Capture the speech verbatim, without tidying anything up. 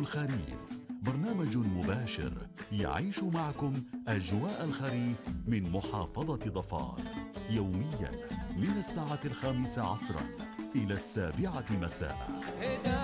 الخريف، برنامج مباشر يعيش معكم أجواء الخريف من محافظة ظفار، يوميا من الساعة الخامسة عصرا إلى السابعة مساء.